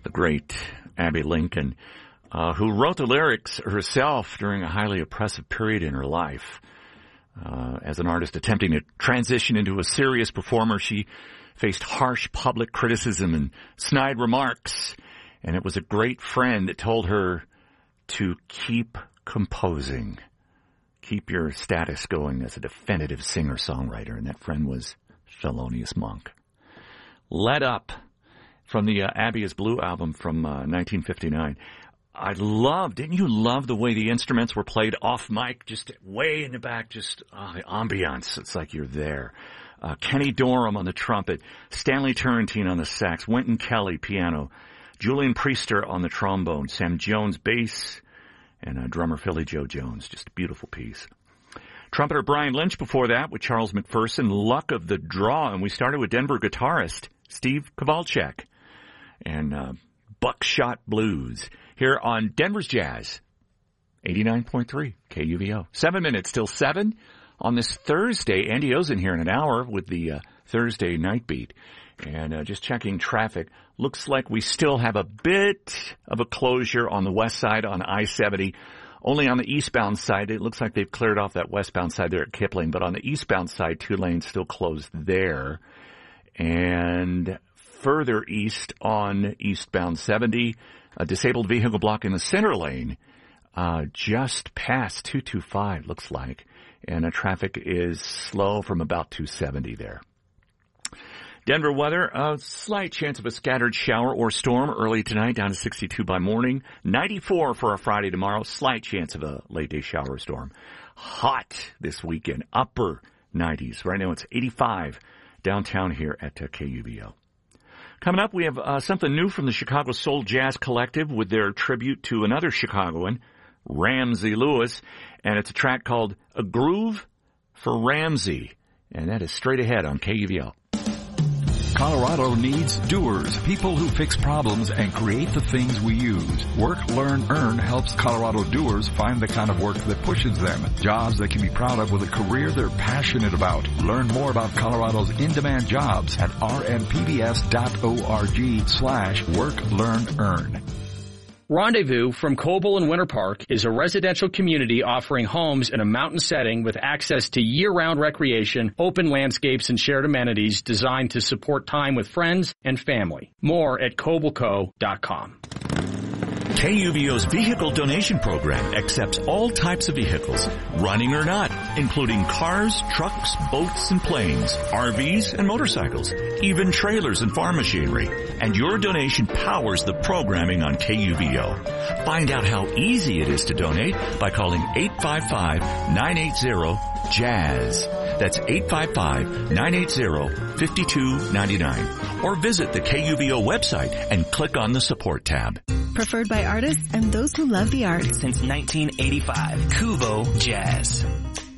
the great Abbey Lincoln, who wrote the lyrics herself during a highly oppressive period in her life. As an artist attempting to transition into a serious performer, she faced harsh public criticism and snide remarks, and it was a great friend that told her to keep composing. Keep your status going as a definitive singer-songwriter, and that friend was Thelonious Monk. Let Up from the Abbey is Blue album from 1959. Didn't you love the way the instruments were played off mic, just way in the back, just the ambiance. It's like you're there. Kenny Dorham on the trumpet, Stanley Turrentine on the sax, Wynton Kelly piano, Julian Priester on the trombone, Sam Jones bass, and drummer Philly Joe Jones. Just a beautiful piece. Trumpeter Brian Lynch before that with Charles McPherson, Luck of the Draw, and we started with Denver guitarist Steve Kowalczyk and Buckshot Blues here on Denver's Jazz, 89.3 KUVO. 7 minutes till 7 on this Thursday. Andy O's in here in an hour with the Thursday night beat. And just checking traffic, looks like we still have a bit of a closure on the west side on I-70. Only on the eastbound side, it looks like they've cleared off that westbound side there at Kipling. But on the eastbound side, 2 lanes still closed there. And further east on eastbound 70, a disabled vehicle block in the center lane just past 225, looks like. And traffic is slow from about 270 there. Denver weather, a slight chance of a scattered shower or storm early tonight, down to 62 by morning. 94 for a Friday tomorrow, slight chance of a late day shower or storm. Hot this weekend, upper 90s. Right now it's 85 downtown here at KUVO. Coming up, we have something new from the Chicago Soul Jazz Collective with their tribute to another Chicagoan, Ramsey Lewis. And it's a track called A Groove for Ramsey. And that is straight ahead on KUVO. Colorado needs doers, people who fix problems and create the things we use. Work, Learn, Earn helps Colorado doers find the kind of work that pushes them. Jobs they can be proud of with a career they're passionate about. Learn more about Colorado's in-demand jobs at rmpbs.org/Work, Learn, Earn. Rendezvous from Coble and Winter Park is a residential community offering homes in a mountain setting with access to year-round recreation, open landscapes, and shared amenities designed to support time with friends and family. More at cobleco.com. KUVO's vehicle donation program accepts all types of vehicles, running or not, including cars, trucks, boats, and planes, RVs, and motorcycles, even trailers and farm machinery. And your donation powers the programming on KUVO. Find out how easy it is to donate by calling 855-980-JAZZ. That's 855-980-5299. Or visit the KUVO website and click on the support tab. Preferred by artists and those who love the arts. Since 1985, Kuvo Jazz.